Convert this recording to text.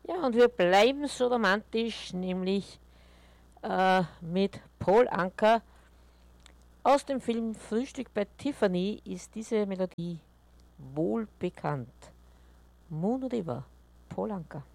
Ja, und wir bleiben so romantisch, nämlich mit Paul Anka. Aus dem Film Frühstück bei Tiffany ist diese Melodie wohl bekannt. Moon River, Paul Anka.